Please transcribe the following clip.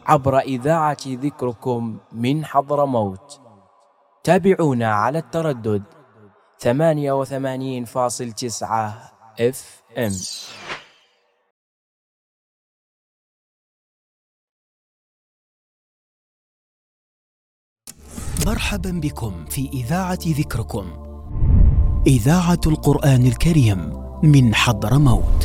عبر إذاعة ذكركم من حضرموت. تابعونا على التردد 88.9 FM. مرحبا بكم في إذاعة ذكركم، إذاعة القرآن الكريم من حضرموت.